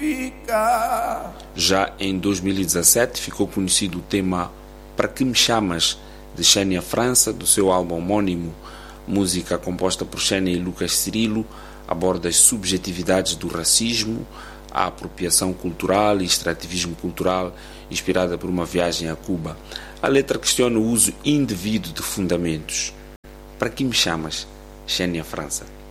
Já em 2017 ficou conhecido o tema Para Que Me Chamas, de Xenia França, do seu álbum homônimo. Música composta por Xenia e Lucas Cirilo, aborda as subjetividades do racismo, a apropriação cultural e extrativismo cultural, inspirada por uma viagem a Cuba. A letra questiona o uso indevido de fundamentos. Para que me chamas, Xenia França?